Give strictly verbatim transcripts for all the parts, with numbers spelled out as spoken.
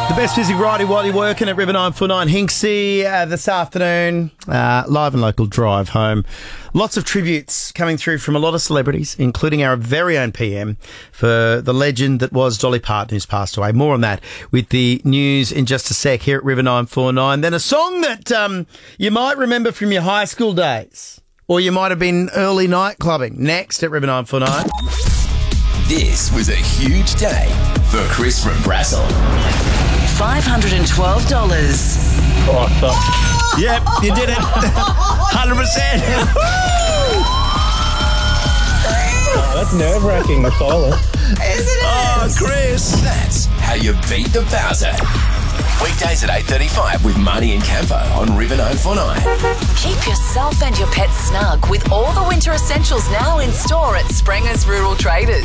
The best busy righty while working at River nine four nine Hinksey uh, this afternoon. Uh, live and local drive home. Lots of tributes coming through from a lot of celebrities, including our very own P M for the legend that was Dolly Parton, who's passed away. More on that with the news in just a sec here at River nine four nine. Then a song that um, you might remember from your high school days, or you might have been early night clubbing. Next at River nine four nine. This was a huge day for Chris from Brassel. five hundred twelve dollars. Oh, fuck. Yep, you did it. one hundred percent. Oh, that's nerve-wracking, the silence. Isn't it? Oh, Chris. That's how you beat the Bowser. Weekdays at eight thirty-five with Marnie and Campo on River nine four nine. Keep yourself and your pets snug with all the winter essentials now in store at Sprenger's Rural Traders.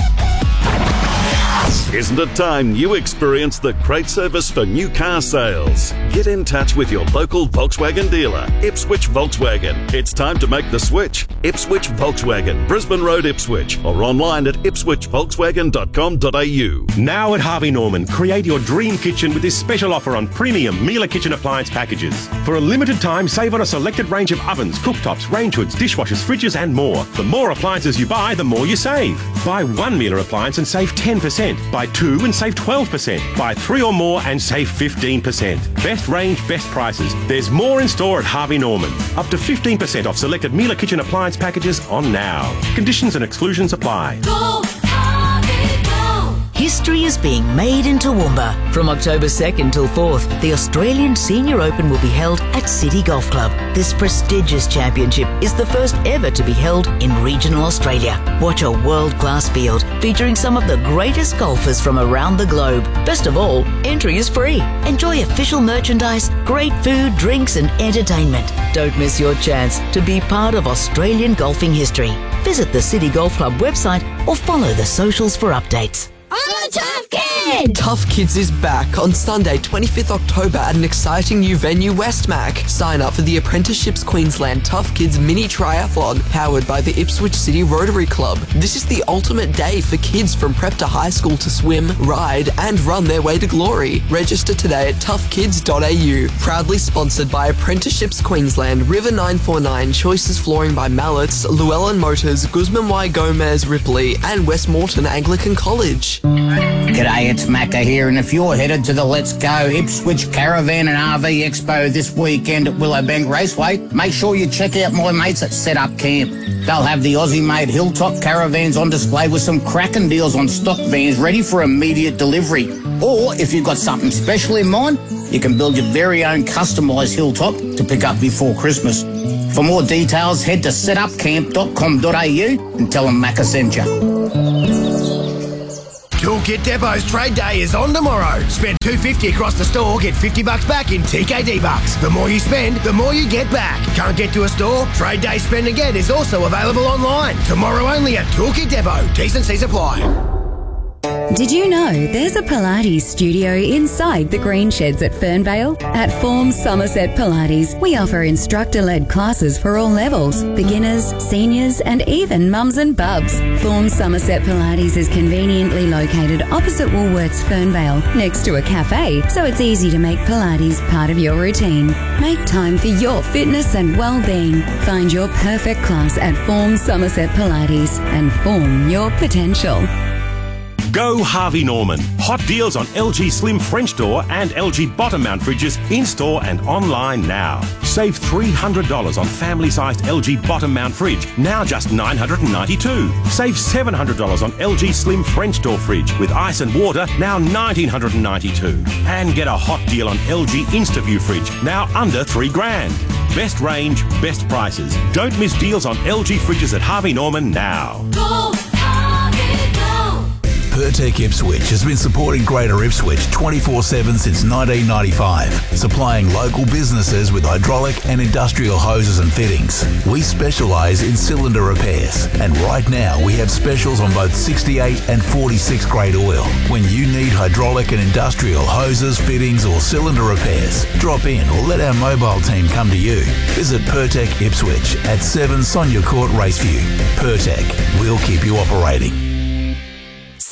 Isn't it time you experience the great service for new car sales? Get in touch with your local Volkswagen dealer, Ipswich Volkswagen. It's time to make the switch. Ipswich Volkswagen, Brisbane Road, Ipswich, or online at ipswich volkswagen dot com dot a u. Now at Harvey Norman, create your dream kitchen with this special offer on premium Miele kitchen appliance packages. For a limited time, save on a selected range of ovens, cooktops, range hoods, dishwashers, fridges and more. The more appliances you buy, the more you save. Buy one Miele appliance and save ten percent. Buy two and save twelve percent. Buy three or more and save fifteen percent. Best range, best prices. There's more in store at Harvey Norman. Up to fifteen percent off selected Miele kitchen appliance packages on now. Conditions and exclusions apply. Go, Harvey, go! History is being made in Toowoomba. From October second till fourth, the Australian Senior Open will be held at City Golf Club. This prestigious championship is the first ever to be held in regional Australia. Watch a world-class field featuring some of the greatest golfers from around the globe. Best of all, entry is free. Enjoy official merchandise, great food, drinks and entertainment. Don't miss your chance to be part of Australian golfing history. Visit the City Golf Club website or follow the socials for updates. I'm a tough kid! Tough Kids is back on Sunday, twenty-fifth October at an exciting new venue, Westmac. Sign up for the Apprenticeships Queensland Tough Kids Mini Triathlon, powered by the Ipswich City Rotary Club. This is the ultimate day for kids from prep to high school to swim, ride and run their way to glory. Register today at tough kids dot a u. Proudly sponsored by Apprenticeships Queensland, River nine four nine, Choices Flooring by Mallets, Llewellyn Motors, Guzman Y Gomez Ripley and Westmoreton Anglican College. G'day, it's Macca here, and if you're headed to the Let's Go Ipswich Caravan and R V Expo this weekend at Willowbank Raceway, make sure you check out my mates at Set Up Camp. They'll have the Aussie-made Hilltop caravans on display with some cracking deals on stock vans ready for immediate delivery. Or, if you've got something special in mind, you can build your very own customised Hilltop to pick up before Christmas. For more details, head to set up camp dot com dot a u and tell them Macca sent you. Toolkit Depot's trade day is on tomorrow. Spend two dollars fifty across the store, get fifty bucks back in T K D bucks. The more you spend, the more you get back. Can't get to a store? Trade day spend and get is also available online. Tomorrow only at Toolkit Depot. T's and C's apply. Did you know there's a Pilates studio inside the Green Sheds at Fernvale? At Form Somerset Pilates, we offer instructor-led classes for all levels, beginners, seniors, and even mums and bubs. Form Somerset Pilates is conveniently located opposite Woolworths Fernvale, next to a cafe, so it's easy to make Pilates part of your routine. Make time for your fitness and well-being. Find your perfect class at Form Somerset Pilates and form your potential. Go Harvey Norman. Hot deals on L G Slim French door and L G bottom mount fridges in-store and online now. Save three hundred dollars on family-sized L G bottom mount fridge, now just nine hundred ninety-two dollars. Save seven hundred dollars on L G Slim French door fridge with ice and water, now one thousand nine hundred ninety-two dollars. And get a hot deal on L G InstaView fridge, now under three grand. Best range, best prices. Don't miss deals on L G fridges at Harvey Norman now. Go, Harvey, go! Pertec Ipswich has been supporting Greater Ipswich twenty-four seven since nineteen ninety-five, supplying local businesses with hydraulic and industrial hoses and fittings. We specialise in cylinder repairs, and right now we have specials on both sixty-eight and forty-six grade oil. When you need hydraulic and industrial hoses, fittings or cylinder repairs, drop in or let our mobile team come to you. Visit Pertec Ipswich at seven Sonia Court Raceview. Pertec, we'll keep you operating.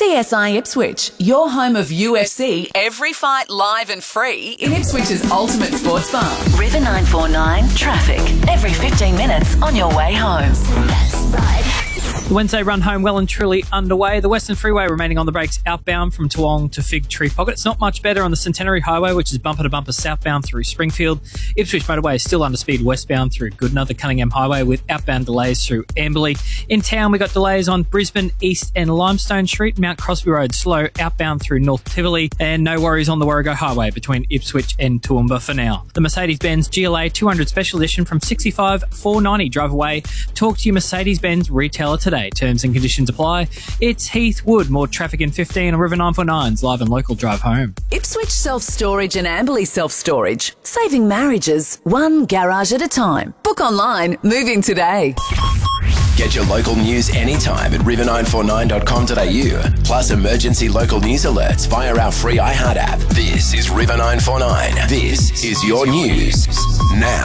C S I Ipswich, your home of U F C, every fight live and free in Ipswich's ultimate sports bar. River nine four nine traffic, every fifteen minutes on your way home. The Wednesday run home well and truly underway. The Western Freeway remaining on the brakes outbound from Toowong to Fig Tree Pocket. It's not much better on the Centenary Highway, which is bumper to bumper southbound through Springfield. Ipswich Motorway is still under speed westbound through Goodna. The Cunningham Highway with outbound delays through Amberley. In town, we got delays on Brisbane East and Limestone Street. Mount Crosby Road slow outbound through North Tivoli. And no worries on the Warrego Highway between Ipswich and Toowoomba for now. The Mercedes-Benz G L A two hundred Special Edition from sixty-five four ninety. Drive away. Talk to your Mercedes-Benz retailer today. Terms and conditions apply. It's Heath Wood. More traffic in fifteen on River nine four nine's live and local drive home. Ipswich Self-Storage and Amberley Self-Storage. Saving marriages, one garage at a time. Book online, moving today. Get your local news anytime at river nine four nine dot com dot a u. Plus emergency local news alerts via our free iHeart app. This is River nine four nine. This is your news now.